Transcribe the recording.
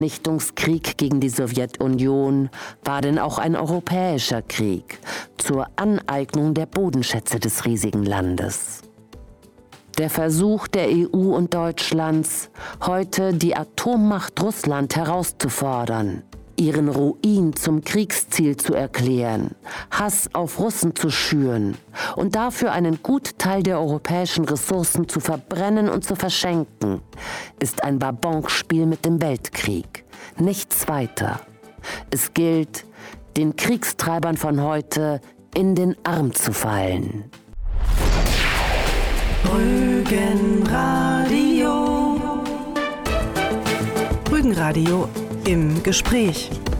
Vernichtungskrieg gegen die Sowjetunion war denn auch ein europäischer Krieg zur Aneignung der Bodenschätze des riesigen Landes. Der Versuch der EU und Deutschlands, heute die Atommacht Russland herauszufordern, ihren Ruin zum Kriegsziel zu erklären, Hass auf Russen zu schüren und dafür einen Gutteil der europäischen Ressourcen zu verbrennen und zu verschenken, ist ein Babonspiel mit dem Weltkrieg. Nichts weiter. Es gilt, den Kriegstreibern von heute in den Arm zu fallen. Rügenradio. Rügenradio im Gespräch.